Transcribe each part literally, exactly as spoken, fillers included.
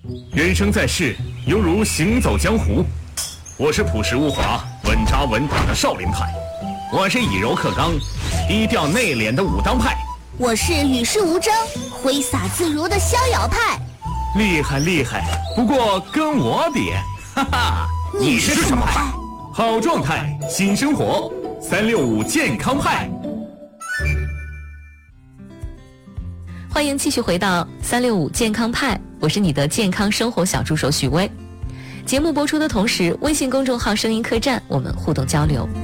人生在世，犹如行走江湖。我是朴实无华、稳扎稳打的少林派，我是以柔克刚、低调内敛的武当派， 我是与世无争、挥洒自如的逍遥派。 厉害厉害，不过跟我比，哈哈， 你是什么派？ 好状态，新生活，三六五健康派。 欢迎继续回到三六五健康派，我是你的健康生活小助手许巍。节目播出的同时，微信公众号声音客栈我们互动交流。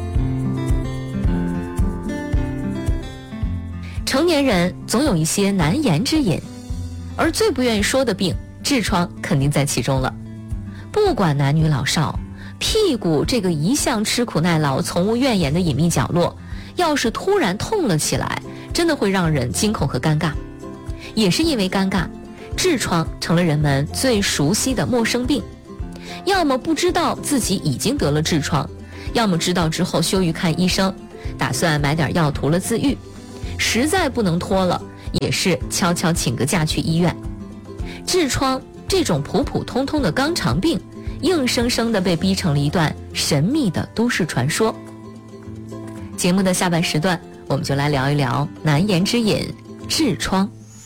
成年人总有一些难言之隐，而最不愿意说的病，痔疮肯定在其中了。不管男女老少，屁股这个一向吃苦耐劳、从无怨言的隐秘角落，要是突然痛了起来，真的会让人惊恐和尴尬。也是因为尴尬，痔疮成了人们最熟悉的陌生病。要么不知道自己已经得了痔疮，要么知道之后羞于看医生，打算买点药涂了自愈。实在不能拖了，也是悄悄请个假去医院。痔疮这种普普通通的肛肠病，硬生生地被逼成了一段神秘的都市传说。节目的下半时段，我们就来聊一聊难言之隐——痔疮。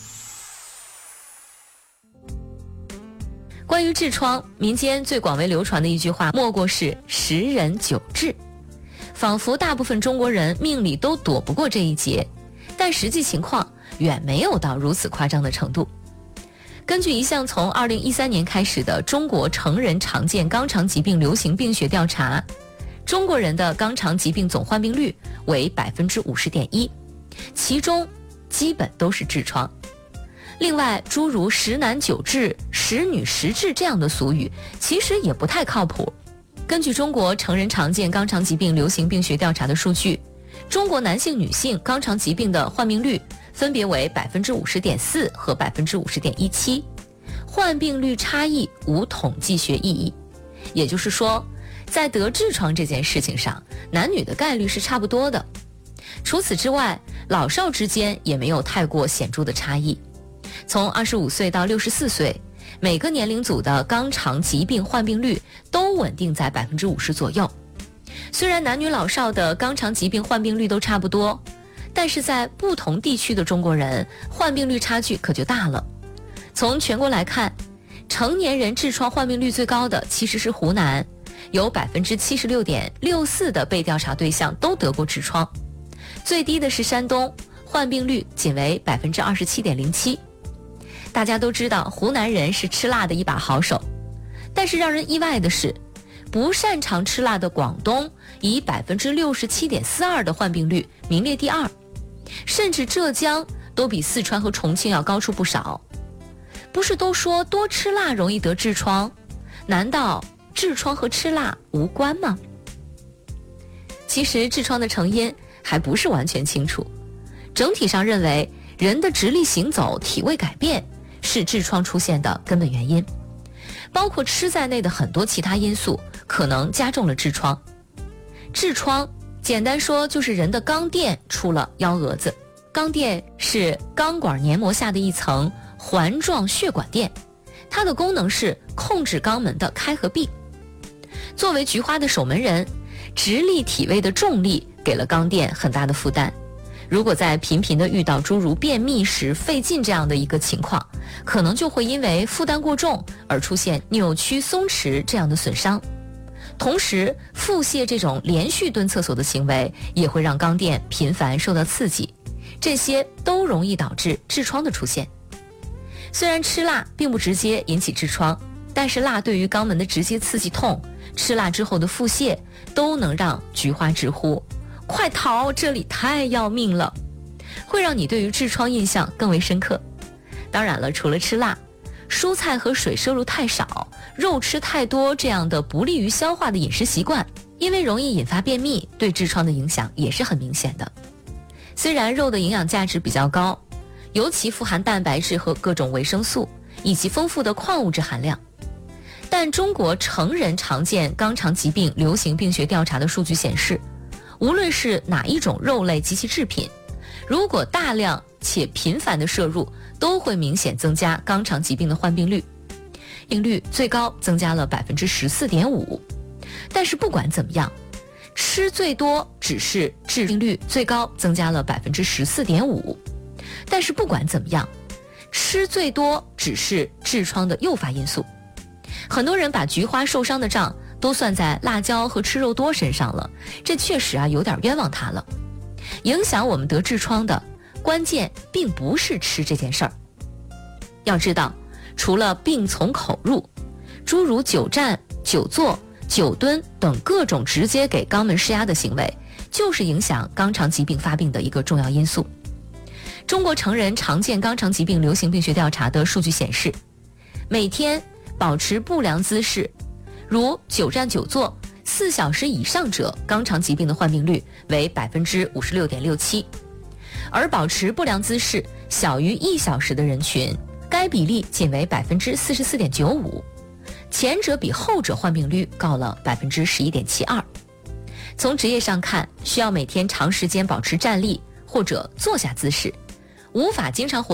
关于痔疮，民间最广为流传的一句话莫过是十人九痔，仿佛大部分中国人命里都躲不过这一劫，但实际情况远没有到如此夸张的程度。根据一项从二零一三年开始的中国成人常见肛肠疾病流行病学调查，中国人的肛肠疾病总患病率为 百分之五十点一， 其中基本都是痔疮。另外，诸如十男九痔、十女十痔这样的俗语其实也不太靠谱。根据中国成人常见肛肠疾病流行病学调查的数据，中国男性女性肛肠疾病的患病率分别为 百分之五十点四 和 百分之五十点一七， 患病率差异无统计学意义。也就是说，在得痔疮这件事情上，男女的概率是差不多的。除此之外，老少之间也没有太过显著的差异。从二十五岁到六十四岁，每个年龄组的肛肠疾病患病率都稳定在 百分之五十 左右。虽然男女老少的肛肠疾病患病率都差不多，但是在不同地区的中国人患病率差距可就大了。从全国来看，成年人痔疮患病率最高的其实是湖南，有 百分之七十六点六四 的被调查对象都得过痔疮。最低的是山东，患病率仅为 百分之二十七点零七。大家都知道湖南人是吃辣的一把好手，但是让人意外的是，不擅长吃辣的广东以 百分之六十七点四二 的患病率名列第二，甚至浙江都比四川和重庆要高出不少。不是都说多吃辣容易得痔疮，难道痔疮和吃辣无关吗？其实痔疮的成因还不是完全清楚，整体上认为人的直立行走、体位改变是痔疮出现的根本原因，包括吃在内的很多其他因素可能加重了痔疮。痔疮简单说就是人的肛垫出了幺蛾子。肛垫是肛管黏膜下的一层环状血管垫，它的功能是控制肛门的开合闭。作为菊花的守门人，直立体位的重力给了肛垫很大的负担。如果在频频地遇到诸如便秘时费劲这样的一个情况，可能就会因为负担过重而出现扭曲松弛这样的损伤。同时，腹泻这种连续蹲厕所的行为也会让肛垫频繁受到刺激，这些都容易导致痔疮的出现。虽然吃辣并不直接引起痔疮，但是辣对于肛门的直接刺激痛，吃辣之后的腹泻都能让菊花直呼快逃，这里太要命了，会让你对于痔疮印象更为深刻。当然了，除了吃辣，蔬菜和水摄入太少，肉吃太多这样的不利于消化的饮食习惯，因为容易引发便秘，对痔疮的影响也是很明显的。虽然肉的营养价值比较高，尤其富含蛋白质和各种维生素以及丰富的矿物质含量，但中国成人常见肛肠疾病流行病学调查的数据显示，无论是哪一种肉类及其制品，如果大量且频繁的摄入，都会明显增加肛肠疾病的患病率。 病率最高增加了 百分之十四点五。 但是不管怎么样，吃最多只是致病率最高增加了 百分之十四点五。 但是不管怎么样，吃最多只是痔疮的诱发因素。很多人把菊花受伤的账都算在辣椒和吃肉多身上了，这确实啊有点冤枉他了。影响我们得痔疮的关键并不是吃这件事儿。要知道，除了病从口入，诸如久站、久坐、久蹲等各种直接给肛门施压的行为，就是影响肛肠疾病发病的一个重要因素。中国成人常见肛肠疾病流行病学调查的数据显示，每天保持不良姿势，如久站久坐四小时以上者，肛肠疾病的患病率为 百分之五十六点六七， 而保持不良姿势小于一小时的人群，该比例仅为 百分之四十四点九五， 前者比后者患病率高了 百分之十一点七二。 从职业上看，需要每天长时间保持站立或者坐下姿势，无法经常活